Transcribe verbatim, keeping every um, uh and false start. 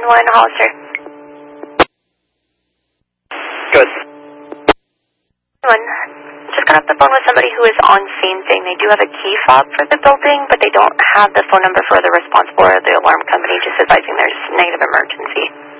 one, Hollister. Good. One. Just got off the phone with somebody who is on same thing. They do have a key fob for the building, but they don't have the phone number for the responsible or the alarm company, just advising there's negative emergency.